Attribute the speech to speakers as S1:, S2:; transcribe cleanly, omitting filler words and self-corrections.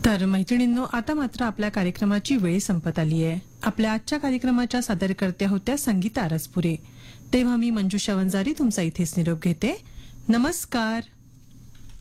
S1: तर मैत्रिणींनो, आता मात्र आपल्या कार्यक्रमाची वेळ संपत आली आहे. आपल्या आजच्या कार्यक्रमाच्या सादरकर्त्या होत्या संगीता आरसपुरे. तेव्हा मी मंजुषा वंजारी तुमचा इथेच निरोप घेते. नमस्कार.